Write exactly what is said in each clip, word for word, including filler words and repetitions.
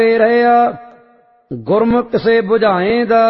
रहया गुरमुख से बुझाएंदा।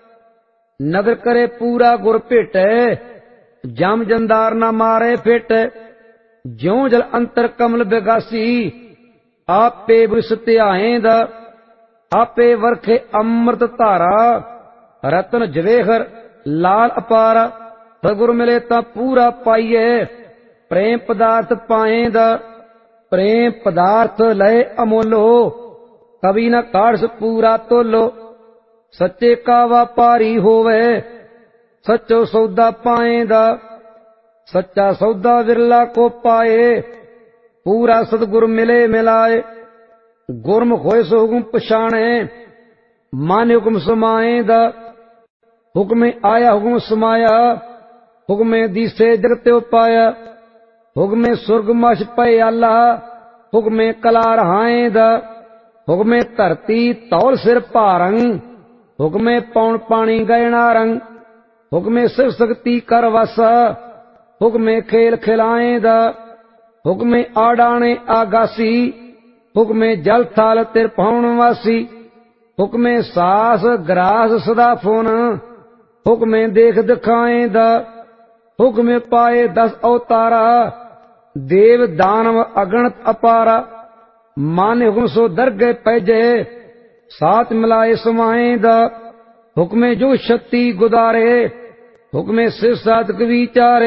नगर करे पूरा गुर भेटै जम जंदार न मारे फिट। ज्यों जल अंतर कमल बेगासी आपे बुस ध्याएंदा। आपे वरखे अमृत धारा रतन जवेहर लाल अपारा। सतगुर मिले तां पूरा पाइए प्रेम पदार्थ पाएंदा। प्रेम पदार्थ लय अमोलो कभी न काढ़ पूरा तोलो। सच्चे का व्यापारी होवे सच्चो सौदा पाएंदा। सच्चा सौदा विरला को पाए पूरा सतगुर मिले मिलाए। गुरमुख होए सो हुक्म पछाणे माने हुक्म समाएंदा। हुक्म आया हुक्म समाया हुक्म दीसे जगत उपाया। हुक्म सुरग मछ पए आला हुक्म कला रहाएंदा। हुक्म धरती तौल सिर भारंग हुक्म पौन पानी गयना रंग। हुक्म शिव शक्ति कर वस हुक्म खेल खिलाएंदा। हुक्म आडाने आगासी हुक्म जल थाल तिर पाउन वासी। हुक्म सास ग्रास सदा फुन हुक्म देख दिखाएंदा। हुक्म पाए दस अवतारा देव दानव अगणत अपारा। माने हुक्म सो दरगे पैजे साथ मिलाए समाएंदा। हुक्म जो शक्ति गुदारे हुक्म सिर साधक विचारे।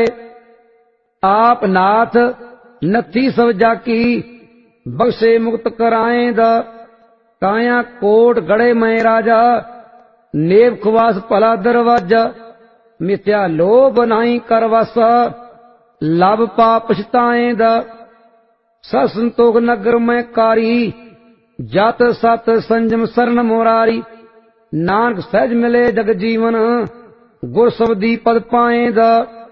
आप नाथ नथी सब जाकी बख्शे मुक्त कराएंदा। काया कोट गड़े मैं राजा नेब खुवास भला दरवाजा। मिथ्या लोभ नाई करवासा लाभ पा पछताएंदा। सत संतोख नगर में कारी जात सत संजम सरन मोरारी। नानक सहज मिले जग जीवन गुर सबदी पद पाएंदा।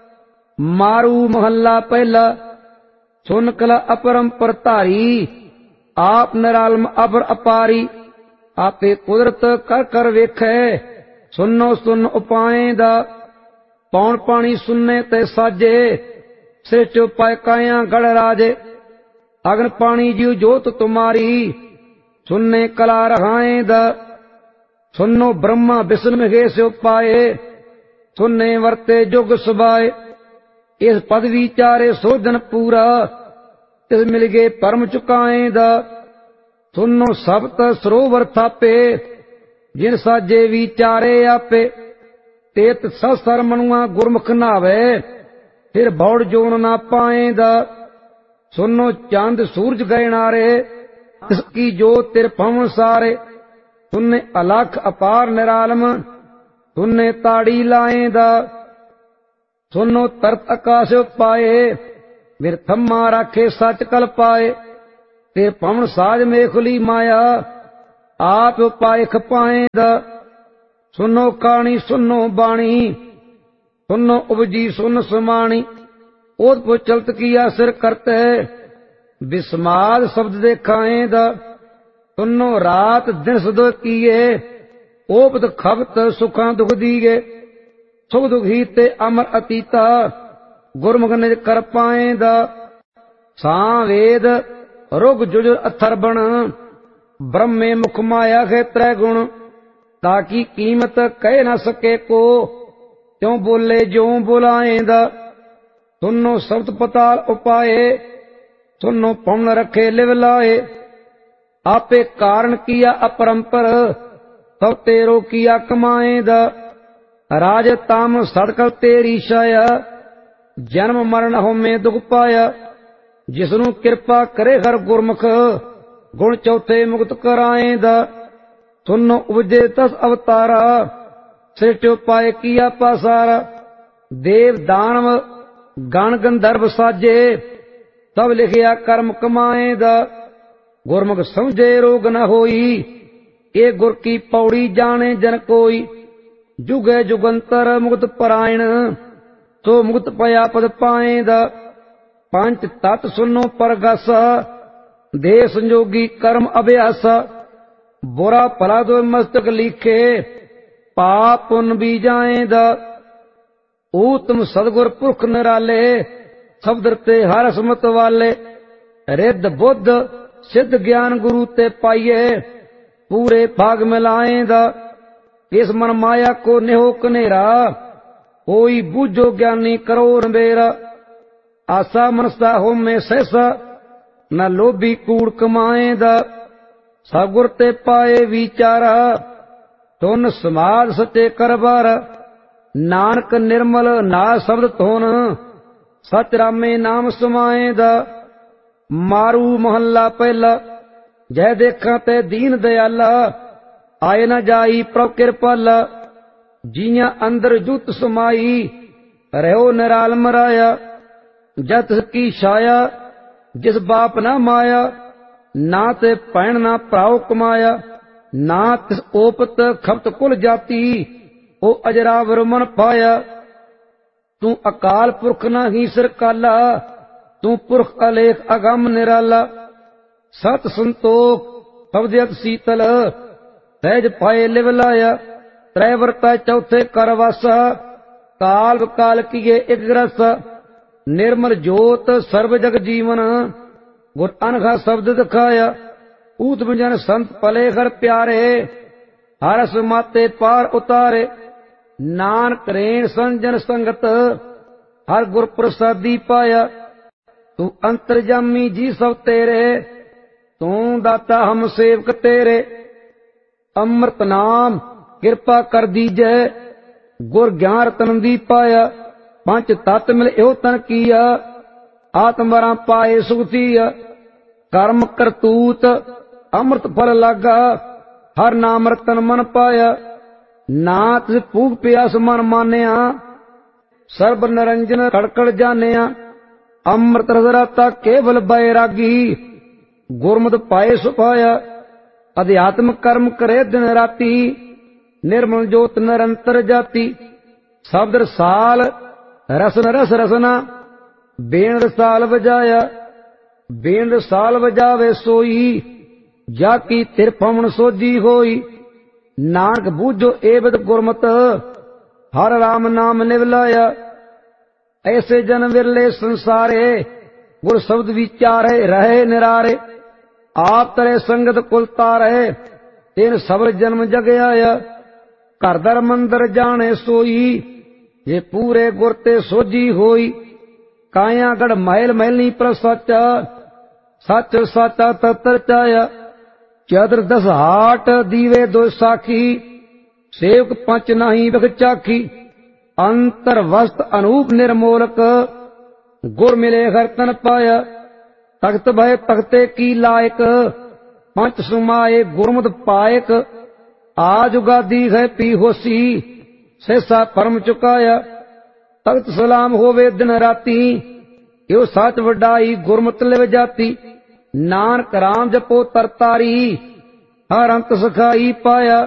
मारू महला पहला सुन कला अपरंपर धारी। आप निरालम अबर अपारी। आपे कुदरत कर कर वेखै सुनो सुन उपाएंदा। पौन पानी सुनने ते साजे सिर चो पाए काया गढ़ राजे। अग्न पानी जीव जोत तुम्हारी सुनने कला रहाएंदा। सुनो ब्रह्मा विष्णु महेश पाए सुनने वर्ते जुग सुबाए। इस पद विचारे सोधन पूरा तिस मिल गए परम चुकाएंदा। सुनो सप्त सरोवर थापे जिन साजे विचारे आपे। तेत ससर मनुआ गुरमुख नावे फिर बौड़ जोन ना पाएंदा। सुनो चांद सूरज गए नारे इसकी जोत तिर पवन सारे। सुनने अलख अपार निरालम सुनने ताड़ी लाएंदा। सुनो तरत आकाश पाए फिर थम्मा राखे सच कल पाए। ते पवन साज मेखुली माया आप पाए खपाएंदा। सुनो काणी सुनो बाणी सुनो उपजी सुन समाणी। ओत को चलत किया सिर करते विस्माद शब्द देखाएंदा। सुनो रात दिन सदो किए ओपत खबत सुखा दुख दीगे। सुख दुख ही ते अमर अतीता गुरमुख निज कर पाएंदा। सांवेद रुग जुजुर अथर बण ब्रह्मे मुख माया है त्रै गुण। ताकि कीमत कह न सके को त्यों बोले ज्यों बुलाएंदा। सुनो शब्द पताल उपाए सुनो पौन रखे लिव लाए। आपे कारण किया अपरंपर तब तेरो किया कमाएंदा। राज ताम सड़कल तेरी छाया जन्म मरण हो में दुख पाया। जिसनु कृपा करे हर गुरमुख गुण चौथे मुक्त कराएंदा। सुनो उपजे दस अवतारा सृष्टि पाए किया पासारा। देव दानव गण गंधर्व साजे तब लिखिया कर्म कमाएंदा। गुरमुख समझे रोग न होई ये गुर की पौड़ी जाने जन कोई। जुगे जुगंतर मुक्त परायण तो मुक्त पया पद पाएंदा। पंच तत् सुनो परगस देह संजोगी कर्म अभ्यास। बुरा भला दो मस्तक लिखे पाप पुन भी जाएंदा। ऊतम सदगुर पुरख निराले शब्द ते हर समत वाले। रिद्ध बुद्ध सिद्ध ज्ञान गुरु ते पाइए पूरे भाग मिलाएंदा। इस मन माया को नेहो कनेरा, कोई बूझो ज्ञानी करो नबेरा। आसा मनसा होमे सहसा, न लोभी कूड़ कमाएंदा। सगुर ते पाए विचारा, तुन समाज सचे करबार। नानक निर्मल ना शब्द धोन, सच रामे नाम समाएंदा। मारू महला पहला, जय देखा ते दीन दयाला। आए न जाई प्रभ कृपाला, जिया अंदर जुत समाई। रहो निराल मराया, जत की छाया। जिस बाप ना माया, ना ते भैन ना भराओ कमाया। ना तिस ओपत खपत कुल जाती, ओ अजरावर मन पाया। तू अकाल पुरख ना ही सरकाला, तू पुरख अलेख अगम निराला। सत संतोख पवदयत शीतल, सहज पाए लिव लाया। त्रै वर्ता चौथे कर वासा, काल काल किए एक ग्रस। निर्मल जोत सर्व जग जीवन, गुर अनघा शब्द दिखाया। ऊत बिजन संत पले घर प्यारे, हरस माते पार उतारे। नानक रेण संजन संगत, हर गुर प्रसादी पाया। तू अंतर्जामी जी सब तेरे, तू दाता हम सेवक तेरे। अमृत नाम कृपा कर दीजै, गुर ज्ञान रतन दी पाया। पंच तत्त मिल एहो तन किया, आत्मरा पाए सुखतिया। कर्म करतूत अमृत फल लागा, हर नाम रतन मन पाया। नाथ भूख प्यास मन मानिया, सर्ब निरंजन कड़कड़ जानिया। अमृत रस रता केवल बैरागी, गुरमत पाए सुपाया। अध्यात्म कर्म करे दिन राती, निर्मल जोत निरंतर जाती। शब्द रसाल रसन रस रसना, बेन रसाल बजाया। बेन रसाल बजावे सोई, जाकी तिर पवन सोजी होई। नानक बूझो एबद गुरमत, हर राम नाम निवलाया। ऐसे जन विरले संसारे, गुर शब्द विचारे रहे निरारे। आप तरे संगत कुल तारे, तेन सबर जन्म जग आया। घर दर मंदर जाने सोई, जे पूरे गुर ते सोजी होई। काया गढ़ महल महलनी पर सचा, सच साचा ततर चाया। चतर दस हाट दीवे दो साखी, सेवक पंच नाही बख चाखी। अंतर वस्त अनूप निर्मोलक, गुर मिले हर तन पाया। तख्त भय तख्ते की लायक, पंच सुमाए गुरमुत पायक। आज उगादी है पी होसी, सहसा परम चुकाया। तख्त सलाम होवे दिन राती, यो सच वडाई गुरमुत लिव जाती। नानक राम जपो तरतारी, हर अंत सखाई पाया।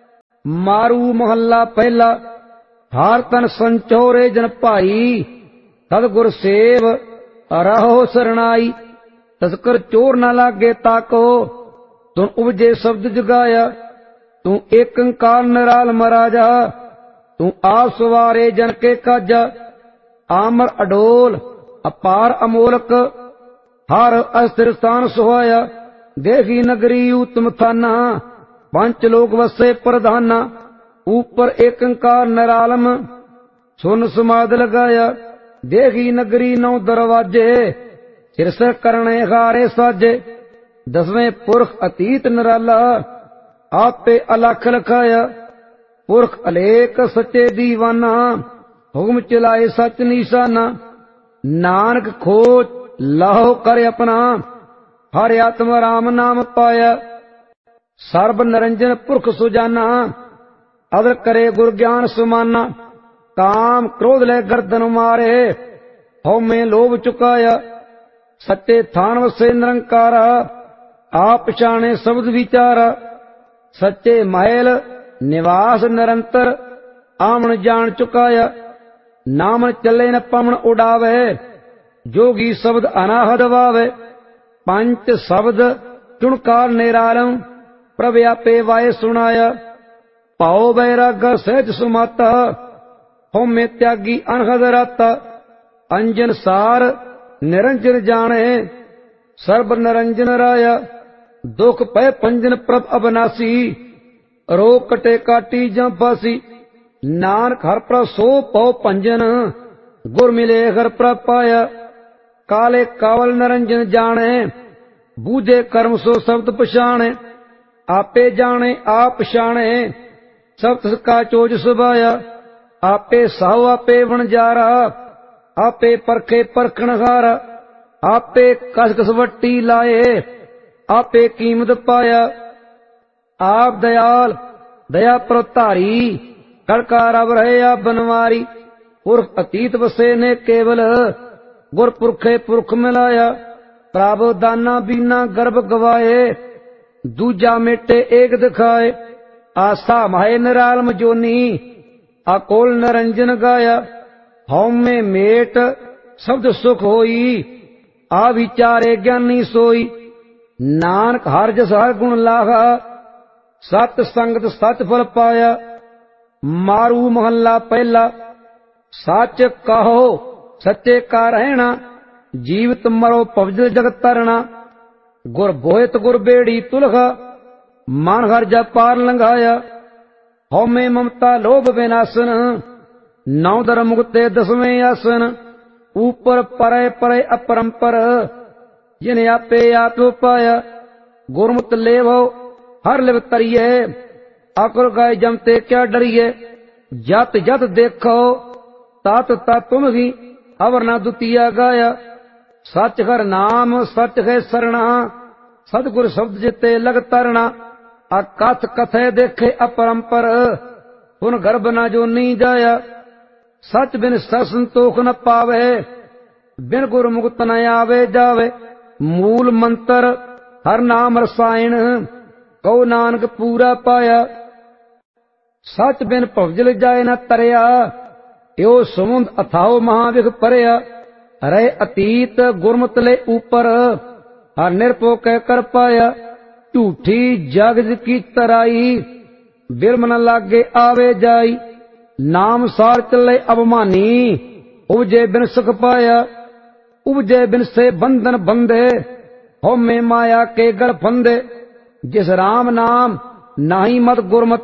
मारू महला पहला, हार तन संचोरे जन भाई। सतगुर सेव रहो सरनाई, तस्कर चोर न लागे ताको। तुम उपजे शब्द जगाया, तू एक अंकार निराल मराजा। तू आप सवारे जन के काजा, आमर अडोल अपार अमोलक। हर अस्थिर स्थान सुहाया, देखी नगरी उत्तम थाना। पंच लोक वसे प्रधाना, ऊपर एक अंकार निरालम। सुन समाध लगाया, देखी नगरी नौ दरवाजे। सिरसर करने हारे साजे, दसवें पुरख अतीत निराला। आपे अलख लखाया, पुरख अलेख सच्चे दीवाना। हुक्म चलाए सच निशाना, नानक खोज लाहो कर अपना। हर आत्म राम नाम पाया, सर्ब निरंजन पुरख सुजाना। अदर करे गुर ज्ञान सुमाना, काम क्रोध ले गर्दन मारे। हौ में लोभ चुकाया, सच्चे थान वसे निरंकारा। आप पछाणे शब्द विचारा, सच्चे महल निवास निरंतर। आमन जान चुकाया, नामन चले न पवन उड़ावे। जोगी शब्द अनाहद वावे, पंच शब्द चुणकार निरालम। प्रभ आपे वाय सुनाया, पाओ बैरागा सहज सुमाता। होमे त्यागी अनहद राता, अंजन सार निरंजन जाने। सर्ब निरंजन राया, दुख पै पंजन प्रभ अबनासी, रोग कटे काटी जं फासी। नानक हर प्रभ सो पौ पंजन, गुर मिले घर प्रभ पाया। काले कावल निरंजन जाने, बूझे कर्म सो शब्द पछाणे। आपे जाने आप पछाणे, शब्द का चोज सुभाया। आपे साहु आपे वणजारा, आपे परखे परखण हारा। आपे कस कस वट्टी लाए, आपे कीमत पाया। आप दयाल दया प्रतारी, कड़का रब रहे आप बनवारी। पुरख अतीत बसे ने केवल, गुर पुरखे पुरख मिलाया। प्रभ दाना बीना गर्भ गवाए, दूजा मेटे एक दिखाए। आस्था माहे निरालम जोनी, अकोल निरंजन गाया। हौम में मेट शब्द सुख होई, आ विचारे ज्ञानी सोई। नानक हर जस हर गुण लागा, सत संगत सच फल पाया। मारू महला पहला, सच कहो सच्चे का रहना। जीवित मरो पवजल जगत तरना, गुर बोहित गुर बेड़ी तुलगा। मान हर जब पार लंघाया, हौमे ममता लोभ विनाशन। नौ दर मुक्ते दसवें आसन, ऊपर परे परे अपरंपर। जिन आपे आप पाया, गुरमुत लेवो हर लिव तरिए। आकुल गाय जमते क्या डरिए, जत जत देखो तात तात तुम ही, अवर ना दुतिया गाया। सच हर नाम सच है सरना, सतगुर शब्द जिते लग तरना। अकथ कथे देखे अपरंपर, पुन गर्भ न जो नी जाया। सच बिन सर संतोख न पावे, बिन गुर मुक्त न आवे जावे। मूल मंत्र हर नाम रसायन, कहो नानक पूरा पाया। सच बिन भवजल जाए न तरया, यो समुंद अथाओ महाविख परया। रहे अतीत गुरमत ले ऊपर, हर निरपो कह कर पाया। झूठी जगज की तराई, बिरम न लागे आवे जाई। नाम सार चले अवमानी, उपजे बिन सुख पाया। उपजे बिन से बंधन बंधे, हो में माया के गढ़ फंदे। जिस राम नाम नाही मत गुरमत,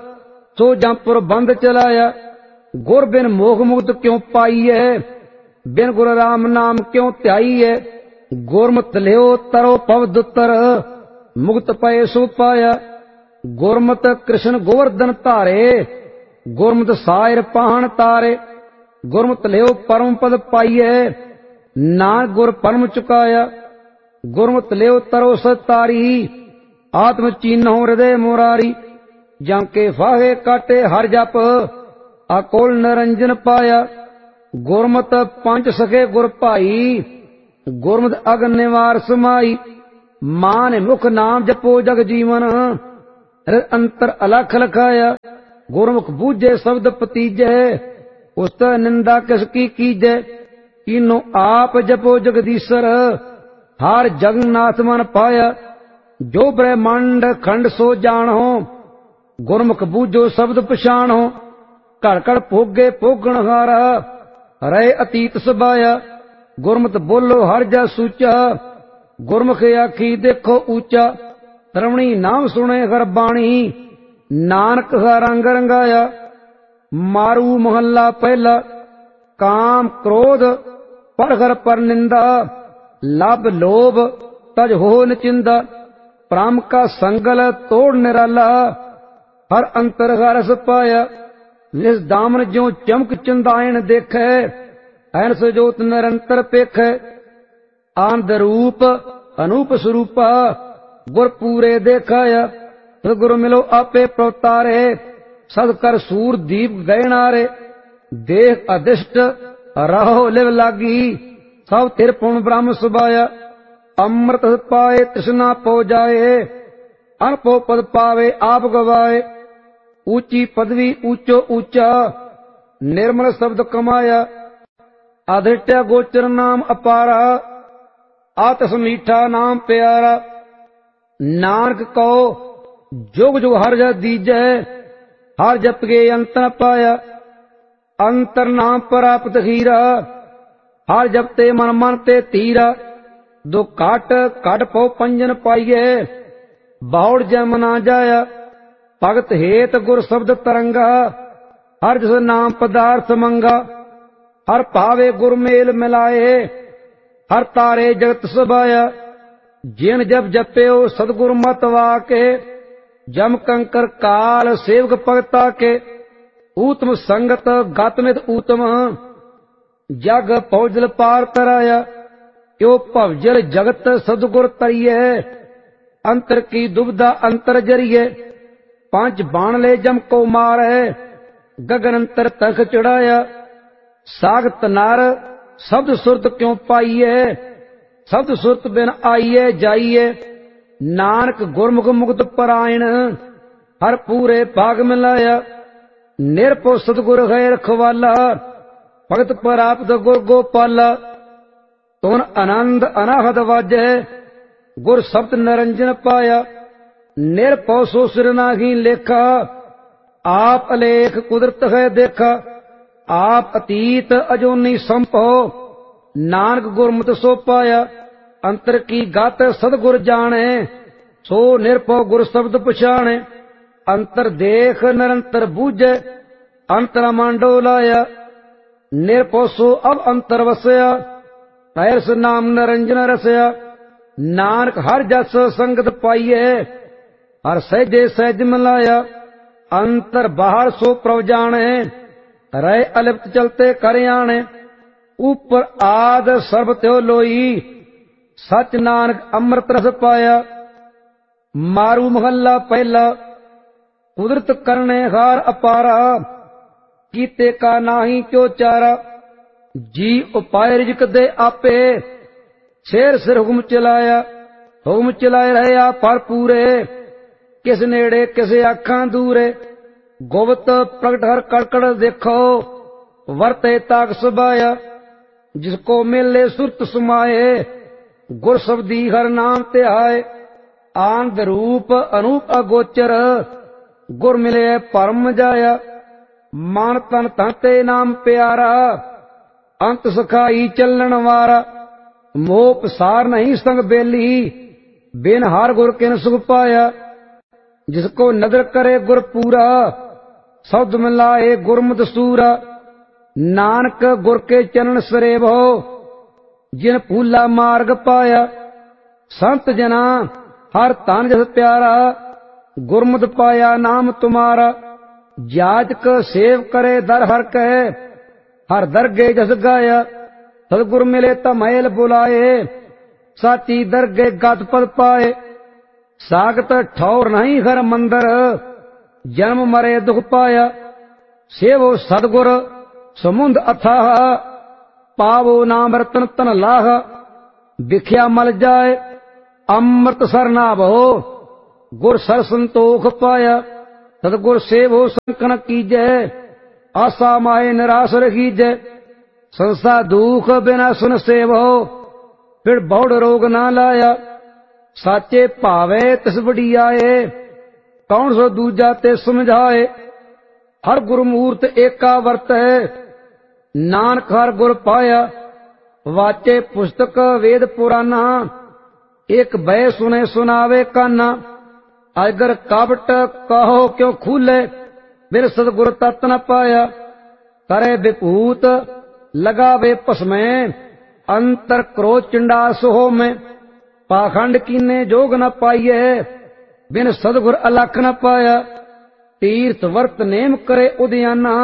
सो जंपुर बंद चलाया। गुर बिन मोह मुक्त क्यों पाई है, बिन गुर राम नाम क्यों त्याई है। गुरमत लियो तरो पव दुतर, मुक्त पये सो पाया। गुरमत कृष्ण गोवर्धन धारे, गुरमत सायर पाहन तारे। गुरमत लियो परम पद पाइए, नानक गुर परम चुकाया। गुरमत लियो तरो सतारी, आत्म चीन्हो हृदय मुरारी। जाके फाहे काटे हर जप, अकोल निरंजन पाया। गुरमत पंच सखे गुर भाई, गुरमत अगन निवार समाई। मान मुख नाम जपो जग जीवन, अंतर अलख लखाया। गुरमुख बूझे शब्द पतीजै, उस निंदा किसकी कीजै। इनो आप जपो जगदीश्वर, हार जगन्नाथ मन पाया। जो ब्रह्मांड खंड सो जानो, गुरमुख बूझो शब्द पछाणो। घड़ घड़ भोगे भोगण हारा, रहे अतीत सबाया। गुरमत बोलो हर जा सूचा, गुरमुख आखी देखो ऊंचा। रमणी नाम सुने हर बाणी, नानक का रंग रंगाया। मारू महला पहला, काम क्रोध पर घर पर निंदा। लाभ लोभ तज हो निचिंदा, प्राम का संगल तोड़ निराला। हर अंतर का रस पाया। निस दामन ज्यों चमक चंदायन देखे, ऐन सजोत निरंतर पेखे। आनंद रूप अनूप स्वरूपा, गुर पूरे देखाया। गुरु मिलो आपे प्रवतारे, सद कर सूर दीप गए नारे। देख अधिष्ट रहो लिव लागी, सब तिर पुण ब्रह्म सुभाया। अमृत पाए तृष्णा पो जाए, अनपो पद पावे आप गवाए। ऊंची पदवी ऊंचो ऊंचा, निर्मल शब्द कमाया। अधिष्ठा गोचर नाम अपारा, आतस मीठा नाम प्यारा। नानक को जुग जुग हर जा दीजै, हर जप के अंत न पाया। अंतर नाम प्राप्त हीरा, हर जपते मन मन ते तीरा। दो काट काट पो पंजन पाइये, ਬਾਉੜ ਜਮ ਨਾ ਜਾਇਆ। ਭਗਤ ਹੇਤ ਗੁਰ ਸ਼ਬਦ ਤਰੰਗਾ, ਹਰ ਜਿਸ ਨਾਮ ਪਦਾਰਥ ਮੰਗਾ। ਹਰ ਭਾਵੇ ਗੁਰ ਮੇਲ ਮਿਲਾਏ, ਹਰ ਤਾਰੇ ਜਗਤ ਸਬਾਇਆ। ਜਿਨ ਜਪ ਜਪਿਓ ਸਤਿਗੁਰ ਮਤ ਵਾਕੇ, ਜਮ ਕੰਕਰ ਕਾਲ ਸੇਵਕ ਭਗਤਾ ਕੇ। ਊਤਮ ਸੰਗਤ ਗਤ ਨਿਤ ਊਤਮ, ਜਗ ਪਉਜਲ ਪਾਰ ਤਰਾਇਆ। ਇਉ ਭਵਜਲ ਜਗਤ ਸਤਿਗੁਰ ਤਰੀਏ, ਅੰਤਰ ਕੀ ਦੁਬਦਾ ਅੰਤਰ ਜਰੀਏ। ਪੰਜ ਬਾਣ ਲੈ ਜਮ ਕੋ ਮਾਰੈ, ਗਗਨ ਅੰਤਰ ਤਖ ਚੜਾਇਆ। ਸਾਗਤ ਨਰ ਸ਼ਬਦ ਸੁਰਤ ਕਿਉ ਪਾਈਏ, ਸ਼ਬਦ ਸੁਰਤ ਬਿਨ ਆਈਏ ਜਾਈਏ। ਨਾਨਕ ਗੁਰਮੁਖ ਮੁਕਤ ਪਰਾਇਣ, ਹਰ ਪੂਰੇ ਭਾਗ ਮਿਲਾਇਆ। ਨਿਰਭਉ ਸਤਿਗੁਰ ਹੈ ਰਖਵਾਲਾ, ਭਗਤ ਪ੍ਰਾਪਤ ਗੁਰ ਗੋਪਾਲਾ। ਤੁਨ ਆਨੰਦ ਅਨਾਹਤ ਵਾਜੈ, ਗੁਰ ਸ਼ਬਦ ਨਿਰੰਜਨ ਪਾਇਆ। ਨਿਰਭਉ ਸੋ ਸਿਰ ਨਾਹੀ ਲੇਖਾ, ਆਪ ਅਲੇਖ ਕੁਦਰਤ ਹੈ ਦੇਖਾ। ਆਪ ਅਤੀਤ ਅਜੂਨੀ ਸੰਭਉ, ਨਾਨਕ ਗੁਰਮਤਿ ਸੋ ਪਾਇਆ। ਅੰਤਰ ਕੀ ਗਤ ਸਤਿਗੁਰ ਜਾਣੈ, ਸੋ ਨਿਰਭਉ ਗੁਰ ਸ਼ਬਦ ਪਛਾਣੈ। ਅੰਤਰ ਦੇਖ ਨਿਰੰਤਰ ਬੂਝੈ, ਅੰਤਰ ਮਾਂਡੋ ਲਾਇਆ। ਨਿਰਭਉ ਸੋ ਅਬ ਅੰਤਰ ਵਸਿਆ, ਐਸ ਨਾਮ ਨਿਰੰਜਨ ਰਸਿਆ। ਨਾਨਕ ਹਰ ਜਸ ਸੰਗਤ ਪਾਈਏ, ਹਰ ਸਹਿਜੇ ਸਹਿਜ ਮਿਲਾਇਆ। ਅੰਤਰ ਬਾਹਰ ਸੋ ਪ੍ਰਭ ਜਾਣੈ, ਰਹਿ ਅਲਿਪਤ ਚਲਤੇ ਕਰ ਆਣੈ। ਉਪਰ ਆਦ ਸਰਬ ਤਿਉ ਲੋਈ, ਸਚ ਨਾਨਕ ਅੰਮ੍ਰਿਤ ਰਸ ਪਾਇਆ। ਮਾਰੂ ਮਹੱਲਾ ਪਹਿਲਾ। ਕੁਦਰਤ ਕਰਨੇ ਹਾਰ ਅਪਾਰਾ, ਕੀਤੇ ਕਾ ਨਾਹੀ ਕਿਉ ਚਾਰਾ। ਜੀ ਉਪਾਇ ਰਿਜਕ ਦੇ ਆਪੇ, ਸ਼ੇਰ ਸਿਰ ਹੁਕਮ ਚਲਾਇਆ। ਹੁਕਮ ਚਲਾਏ ਰਹਿਆ ਪਰ ਪੂਰੇ, ਕਿਸ ਨੇੜੇ ਕਿਸੇ ਆਖਾਂ ਦੂਰੇ। ਗੁਪਤ ਪ੍ਰਗਟ ਹਰ ਕੜਕੜ ਦੇਖੋ, ਵਰਤੇ ਤਾਕ ਸੁਭਾਇਆ। ਜਿਸ ਕੋ ਮਿਲੇ ਸੁਰਤ ਸਮਾਏ, ਗੁਰ ਸ਼ਬਦੀ ਹਰ ਨਾਮ ਧਿਆਏ। ਆਨੰਦ ਰੂਪ ਅਨੂਪ ਅਗੋਚਰ, ਗੁਰ ਮਿਲੇ ਪਰਮ ਜਾਇਆ। ਮਨ ਤਨ ਤਨ ਤੇ ਨਾਮ ਪਿਆਰਾ, ਅੰਤ ਸਖਾਈ ਚੱਲਣ ਵਾਰਾ। ਮੋਹ ਪਸਾਰ ਨਹੀਂ ਸੰਗ ਬੇਲੀ, ਬਿਨ ਹਰ ਗੁਰ ਕਿਨ ਸੁਖ ਪਾਇਆ। ਜਿਸ ਕੋ ਨਦਰ ਕਰੇ ਗੁਰ ਪੂਰਾ, ਸ਼ਬਦ ਮਿਲਾਏ ਗੁਰਮਤਿ ਸੂਰਾ। ਨਾਨਕ ਗੁਰ ਕੇ ਚਰਨ ਸਰੇਵੋ, ਜਿਨ ਭੂਲਾ ਮਾਰਗ ਪਾਇਆ। ਸੰਤ ਜਨਾ ਹਰ ਧਨ ਜਸ ਪਿਆਰਾ, ਗੁਰਮਤਿ ਪਾਇਆ ਨਾਮ ਤੁਮਾਰਾ। ਜਾਚਕ ਸੇਵ ਕਰੇ ਦਰ ਹਰ ਕਹੈ, ਹਰ ਦਰਗੇ ਜਸ ਗਾਇਆ। ਸਤਿਗੁਰ ਮਿਲੇ ਤਾਂ ਮਹਿਲ ਬੁਲਾਏ, ਸਾਚੀ ਦਰਗੇ ਗਤ ਪਦ ਪਾਏ। ਸਾਗਤ ਠੌਰ ਨਹੀਂ ਹਰ ਮੰਦਰ, ਜਨਮ ਮਰੇ ਦੁਖ ਪਾਇਆ। ਸੇਵੋ ਸਤਿਗੁਰ ਸਮੁੰਦ ਅਥਾਹ, ਪਾਵੋ ਨਾਮ ਰਤਨ ਤਨ ਲਾਹ। ਵਿਖਿਆ ਮਲ ਜਾਏ ਅੰਮ੍ਰਿਤ ਸਰਨਾਭੋ, ਗੁਰ ਸਰ ਸੰਤੋਖ ਪਾਇਆ। ਸਤਿਗੁਰ ਸੇਵੋ ਸੰਕਨ ਕੀਜੈ, ਆਸਾ ਮਾਏ ਨਿਰਾਸ ਰਖੀਜੈ। ਸੰਸਾ ਦੁਖ ਬਿਨਾ ਸੁਨ ਸੇਵੋ, ਫਿਰ ਬੌੜ ਰੋਗ ਨਾ ਲਾਇਆ। ਸਾਚੇ ਭਾਵੇ ਤਿਸ ਵਡਿਆਏ, ਕੌਣ ਸੋ ਦੂਜਾ ਤੇ ਸਮਝਾਏ। ਹਰ ਗੁਰਮੂਰਤ ਏਕਾ ਵਰਤੈ, ਨਾਨਕ ਹਰ ਗੁਰ ਪਾਇਆ। ਵਾਚੇ ਪੁਸਤਕ ਵੇਦ ਪੁਰਾਨਾ, ਇੱਕ ਬੈ ਸੁਨੇ ਸੁਨਾਵੇ ਕਾਨਾ। ਅਗਰ ਕਾਬਟ ਕਹੋ ਕਿਉ ਖੂਲੇ, ਬਿਨ ਸਤਿਗੁਰ ਤਤ ਨ ਪਾਇਆ। ਕਰੇ ਵਿਭੂਤ ਲਗਾਵੇ ਭਸਮੈ, ਅੰਤਰ ਕ੍ਰੋਧ ਚੰਡਾ ਸੋ ਮੈਂ। ਪਾਖੰਡ ਕੀਨੇ ਜੋਗ ਨ ਪਾਈਏ, ਬਿਨ ਸਤਿਗੁਰ ਅਲਖ ਨ ਪਾਇਆ। ਤੀਰਥ ਵਰਤ ਨੇਮ ਕਰੇ ਉਦਿਆਨਾ,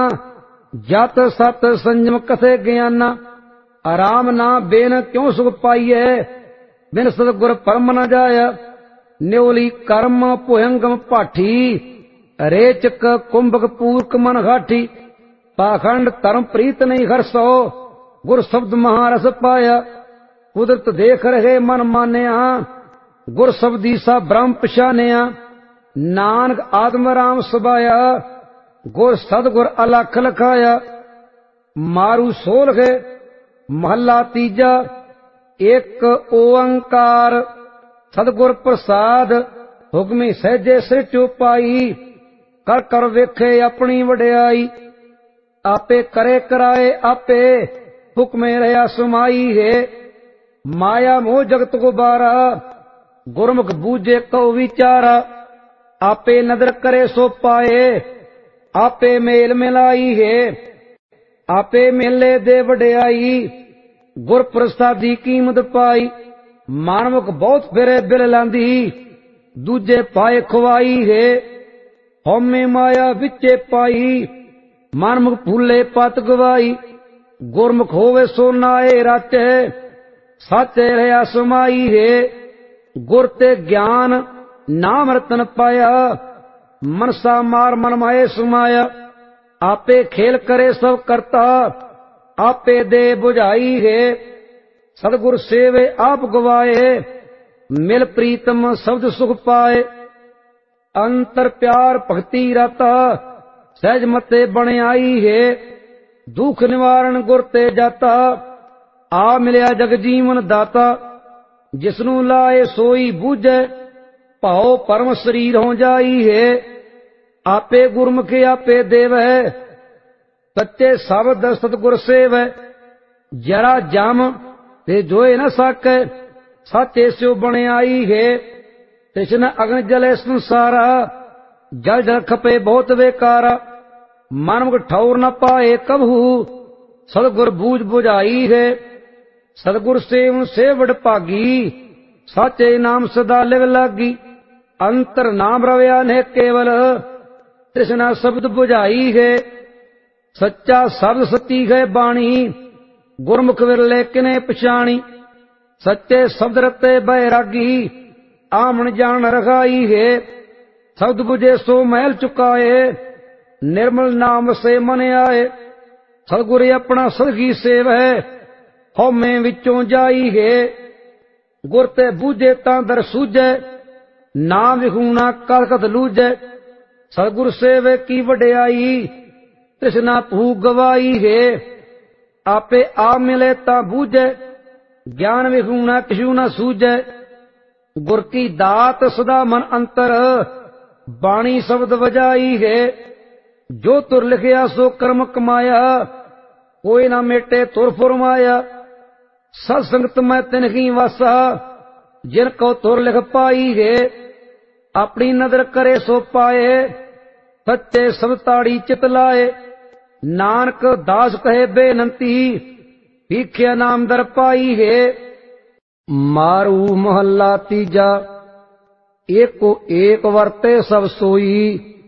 ਜਤ ਸਤ ਸੰਜਮ ਕਥੇ ਗਿਆਨਾ। ਆਰਾਮ ਨਾ ਬੇਨ ਕਿਉ ਸੁਖ ਪਾਈਏ, ਬਿਨ ਸਤਿਗੁਰ ਪਰਮ ਨ ਜਾਇਆ। ਨਿਉਲੀ ਕਰਮ ਭੁਯੰਗਮ ਭਾਠੀ, ਰੇਚਕ ਕੁੰਭਕ ਪੂਰਕ ਮਨ ਘਾਠੀ। ਪਾਖੰਡ ਧਰਮ ਪ੍ਰੀਤ ਨਹੀਂ ਹਰਸੋ, ਗੁਰ ਸ਼ਬਦ ਮਹਾਰਸ ਪਾਇਆ। ਕੁਦਰਤ ਦੇਖ ਰਹੇ ਮਨ ਮਾਨਿਆ, ਗੁਰ ਸ਼ਬਦੀ ਸਾ ਬ੍ਰਹਮ ਪਛਾਨਿਆ। ਨਾਨਕ ਆਤਮ ਰਾਮ ਸਬਾਇਆ, ਗੁਰ ਸਤਿਗੁਰ ਅਲਖ ਲਖਾਇਆ। ਮਾਰੂ ਸੋਲਗੇ ਮਹੱਲਾ ਤੀਜਾ। ਇੱਕ ਓੰਕਾਰ ਸਤਿਗੁਰ ਪ੍ਰਸਾਦ, ਹੁਕਮੀ ਸਹਿਜੇ ਸਿਰ ਚੁਪਾਈ। ਕਰ ਕਰ ਵੇਖੇ ਆਪਣੀ ਵਡਿਆਈ, ਆਪੇ ਕਰੇ ਕਰਾਏ ਆਪੇ। ਹੁਕਮੇ ਰਹਾ ਸੁਮਾਈ ਹੈ, ਮਾਇਆ ਮੋਹ ਜਗਤ ਗੁਬਾਰਾ। गुरमुख बूझे कौ विचारा, आपे नदर करे सो पाए, आपे मेल मिलाई है, आपे मेले दे वड्याई, गुर प्रसादी कीमत पाई। मानवक बहुत फिरे बिल लांदी, दूजे पाए खुवाई है, हौमे माया विचे पाई, मानमुख फूले पत गवाई। गुरमुख होवे सो नाए राचे, साचे रहा समाई है, गुर ते ज्ञान नाम रतन पाया, मनसा मार मन माए समाया। आपे खेल करे सब करता, आपे दे बुझाई है, सतगुर सेवे आप गवाए, मिल प्रीतम शब्द सुख पाए। अंतर प्यार भक्ति राता, सहज मते बने आई है, दुख निवारण गुर ते जाता, आ मिलिया जग जीवन दाता। जिसनू लाए सोई बूझे, भाओ परम शरीर हो जाई है, आपे गुरमुख आपे देव है, सच्चे शब्द सतगुर सेव है। जरा जम ते जोए न सके, साचे स्यो बने आई है, कृष्ण अग्न जले संसारा, जल जल खपे बहुत बेकारा। मानव ठौर न पाए कबहू, सतगुर बूझ बुझाई है, सतगुर सेव सेवड़ भागी, साचे नाम सदा लिव लागी। अंतर नाम रव्या ने केवल, कृष्णा शब्द बुझाई है, सच्चा शब्द सती है बाणी, गुरमुख विरले किने पछाणी। सच्चे शब्द रते बैरागी, आमन जान रखाई है, शब्द बुझे सो महल चुकाए, निर्मल नाम से मन आए। सतगुर अपना सदगी सेव है, हौमे विचों जाई है, गुर ते बूझे तां दर सूझे, नाम विखूना कलकत लूझे। सतगुर सेवे की वड्याई, कृष्णा भू गवाई है, आपे आ मिले तां बूझे, ज्ञान विखूना किशू न सूझे। गुर की दात सदा मन अंतर, बाणी शब्द बजाई है, जो तुर लिखिया सो कर्म कमाया, कोई ना मेटे तुर फुरमाया। सत्संगत में तिनकी वासा, जिनको तुर लिख पाई है, अपनी नदर करे सो पाए, सच्चे सब ताड़ी चित लाए। नानक दास कहे बेनंती, भीख्या नाम दर पाई है। मारू मोहल्ला तीजा, एको एक वर्ते सब सोई,